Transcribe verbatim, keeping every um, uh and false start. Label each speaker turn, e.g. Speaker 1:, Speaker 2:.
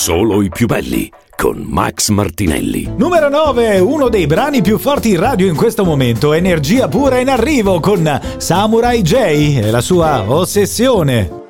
Speaker 1: Solo i più belli con Max Martinelli.
Speaker 2: Numero nove, uno dei brani più forti in radio in questo momento, energia pura in arrivo con Samurai J e la sua Ossessione.